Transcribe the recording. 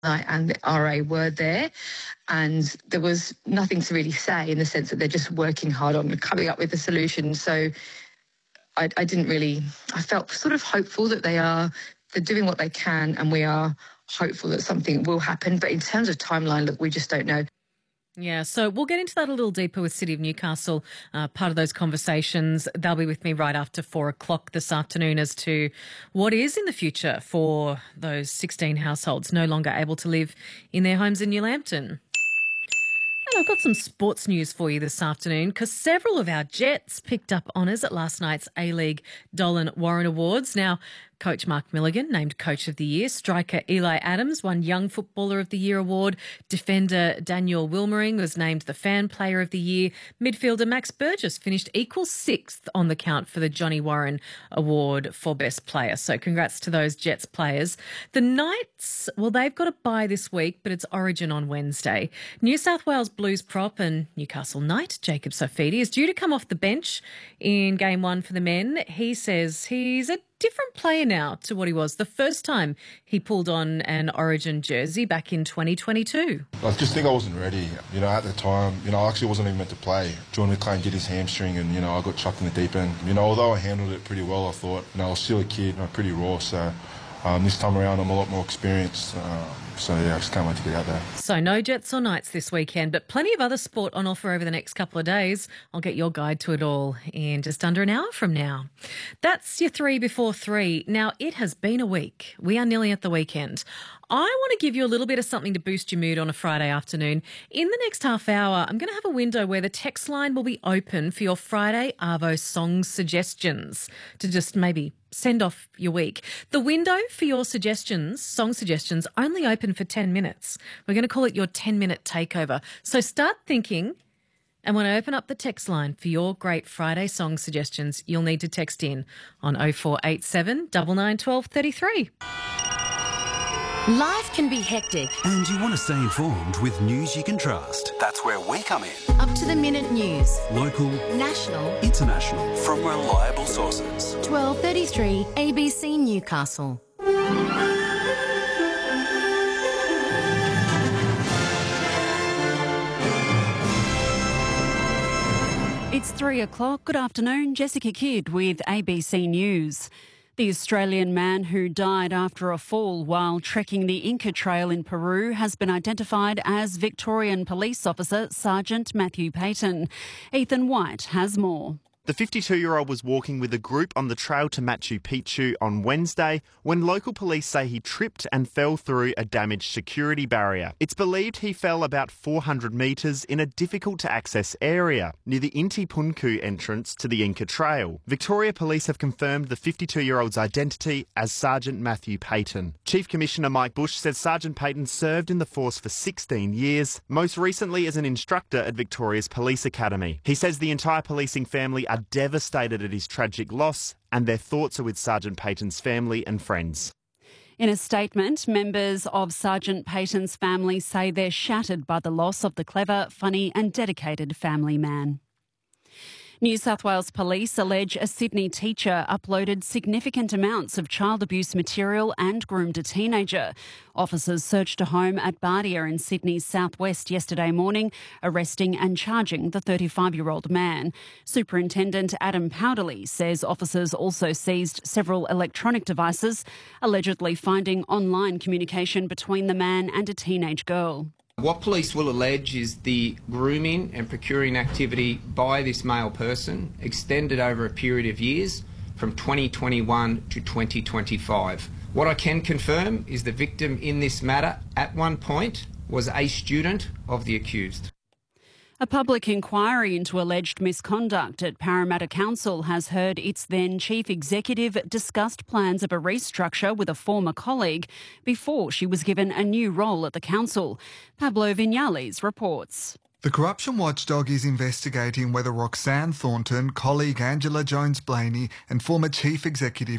and the RA were there, and there was nothing to really say in the sense that they're just working hard on coming up with a solution. So I felt sort of hopeful that they're doing what they can, and we are hopeful that something will happen. But in terms of timeline, look, we just don't know. Yeah, so we'll get into that a little deeper with City of Newcastle, part of those conversations. They'll be with me right after 4 o'clock this afternoon as to what is in the future for those 16 households no longer able to live in their homes in New Lambton. And I've got some sports news for you this afternoon because several of our Jets picked up honours at last night's A-League Dolan Warren Awards. Now, Coach Mark Milligan named Coach of the Year. Striker Eli Adams won Young Footballer of the Year award. Defender Daniel Wilmering was named the Fan Player of the Year. Midfielder Max Burgess finished equal 6th on the count for the Johnny Warren Award for Best Player. So congrats to those Jets players. The Knights, well, they've got a bye this week, but it's Origin on Wednesday. New South Wales Blues prop and Newcastle Knight Jacob Safidi is due to come off the bench in Game 1 for the men. He says he's a different player now to what he was the first time he pulled on an Origin jersey back in 2022. I just think I wasn't ready. At the time, I actually wasn't even meant to play. John McClain did his hamstring and, I got chucked in the deep end. Although I handled it pretty well, I thought, I was still a kid and I'm pretty raw. So this time around, I'm a lot more experienced. I just can't wait to get out there. So no Jets or Knights this weekend, but plenty of other sport on offer over the next couple of days. I'll get your guide to it all in just under an hour from now. That's your 3 before 3. Now, it has been a week. We are nearly at the weekend. I want to give you a little bit of something to boost your mood on a Friday afternoon. In the next half hour, I'm going to have a window where the text line will be open for your Friday Arvo song suggestions to just maybe send off your week. The window for your suggestions, song suggestions, only open for 10 minutes. We're going to call it your 10-minute takeover. So start thinking, and when I open up the text line for your great Friday song suggestions, you'll need to text in on 0487 99 12 33. Life can be hectic. And you want to stay informed with news you can trust. That's where we come in. Up-to-the-minute news. Local, national, international, from reliable sources. 12:33 ABC Newcastle. It's 3 o'clock. Good afternoon. Jessica Kidd with ABC News. The Australian man who died after a fall while trekking the Inca Trail in Peru has been identified as Victorian Police Officer Sergeant Matthew Payton. Ethan White has more. The 52-year-old was walking with a group on the trail to Machu Picchu on Wednesday when local police say he tripped and fell through a damaged security barrier. It's believed he fell about 400 metres in a difficult-to-access area near the Inti Punku entrance to the Inca Trail. Victoria Police have confirmed the 52-year-old's identity as Sergeant Matthew Payton. Chief Commissioner Mike Bush says Sergeant Payton served in the force for 16 years, most recently as an instructor at Victoria's Police Academy. He says the entire policing family are devastated at his tragic loss and their thoughts are with Sergeant Payton's family and friends. In a statement, members of Sergeant Payton's family say they're shattered by the loss of the clever, funny and dedicated family man. New South Wales Police allege a Sydney teacher uploaded significant amounts of child abuse material and groomed a teenager. Officers searched a home at Bardia in Sydney's southwest yesterday morning, arresting and charging the 35-year-old man. Superintendent Adam Powderly says officers also seized several electronic devices, allegedly finding online communication between the man and a teenage girl. What police will allege is the grooming and procuring activity by this male person extended over a period of years from 2021 to 2025. What I can confirm is the victim in this matter at one point was a student of the accused. A public inquiry into alleged misconduct at Parramatta Council has heard its then chief executive discussed plans of a restructure with a former colleague before she was given a new role at the council. Pablo Vinales reports. The corruption watchdog is investigating whether Roxanne Thornton, colleague Angela Jones-Blaney and former Chief Executive